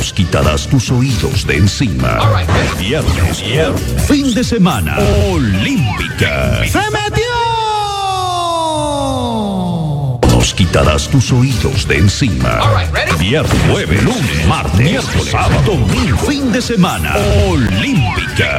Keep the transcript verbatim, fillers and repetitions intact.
Nos quitarás tus oídos de encima. Viernes, viernes, fin de semana. Olímpica. ¡Se metió! Nos quitarás tus oídos de encima. Viernes, jueves, lunes, martes, miércoles, sábado, domingo, fin de semana. Olímpica.